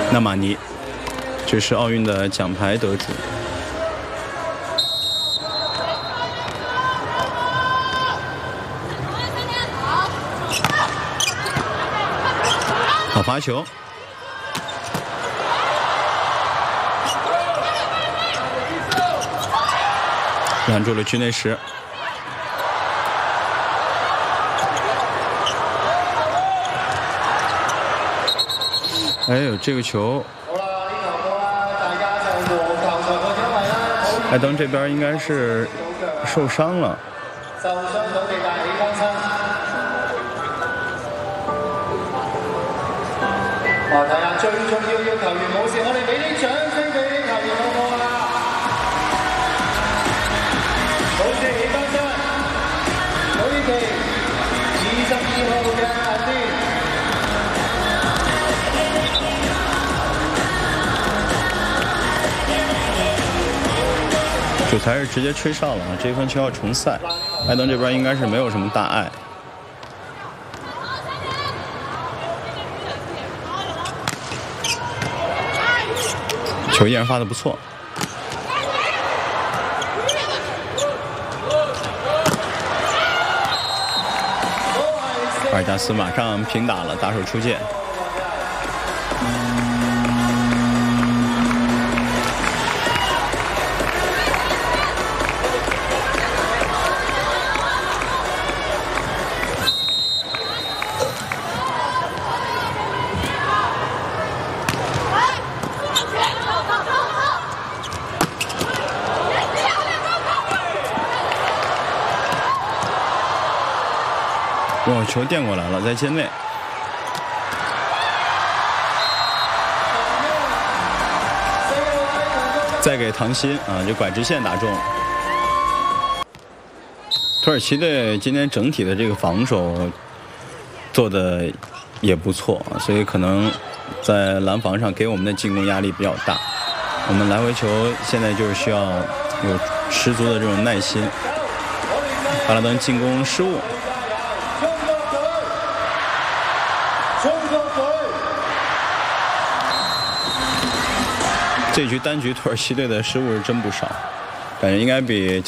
纳马尼，这是奥运的奖牌得主。好罚球，拦住了居内什。哎呦，这个球！艾登这边应该是受伤了。受傷到嘅大喜翻身。睇下最重要球員冇事，我哋俾啲掌聲俾啲球員好唔好啊？好事起翻身，土耳其22號嘅阿天。主裁是直接吹哨了啊！这一分球要重赛，艾登这边应该是没有什么大碍。球依然发得不错。阿尔加斯马上平打了，打手出界。哇，球垫过来了，在界内。再给唐鑫啊，这拐直线打中。土耳其队今天整体的这个防守做的也不错，所以可能在拦防上给我们的进攻压力比较大。我们来回球现在就是需要有十足的这种耐心。巴拉登进攻失误。这局单局土耳其队的失误是真不少，感觉应该比